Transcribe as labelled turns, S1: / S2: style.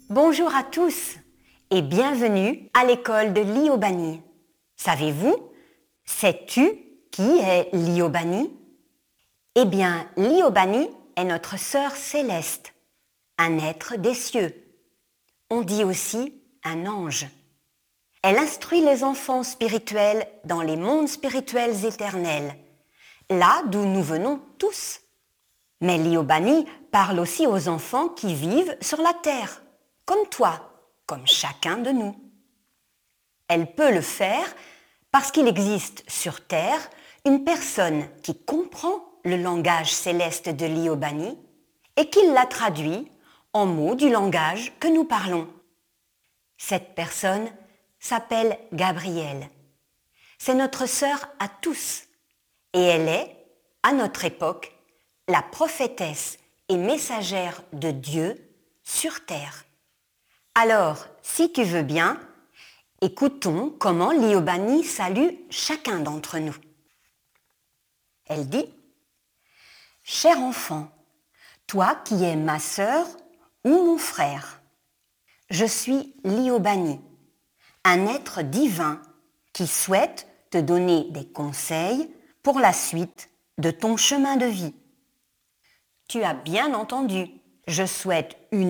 S1: Bonjour à tous et bienvenue à l'école de Liobani. Savez-vous, sais-tu qui est Liobani? Eh bien, Liobani est notre sœur céleste, un être des cieux. On dit aussi un ange. Elle instruit les enfants spirituels dans les mondes spirituels éternels, là d'où nous venons tous. Mais Liobani parle aussi aux enfants qui vivent sur la terre, comme toi, comme chacun de nous. Elle peut le faire parce qu'il existe sur terre une personne qui comprend le langage céleste de Liobani et qui l'a traduit en mots du langage que nous parlons. Cette personne s'appelle Gabrielle. C'est notre sœur à tous et elle est, à notre époque, la prophétesse et messagère de Dieu sur terre. Alors, si tu veux bien, écoutons comment Liobani salue chacun d'entre nous. Elle dit « Cher enfant, toi qui es ma sœur ou mon frère, je suis Liobani, un être divin qui souhaite te donner des conseils pour la suite de ton chemin de vie. Tu as bien entendu, je souhaite une